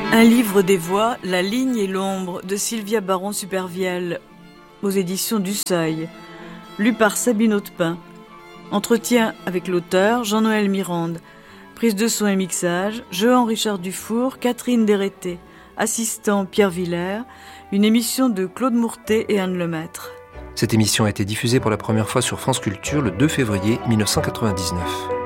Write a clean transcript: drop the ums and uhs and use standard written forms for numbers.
Un livre des voix, La ligne et l'ombre de Sylvia Baron-Supervielle aux éditions du Seuil, lu par Sabine Hautepin. Entretien avec l'auteur Jean-Noël Mirande. Prise de son et mixage Jean-Richard Dufour, Catherine Dérété. Assistant Pierre Villers. Une émission de Claude Mourtet et Anne Lemaître. Cette émission a été diffusée pour la première fois sur France Culture le 2 février 1999.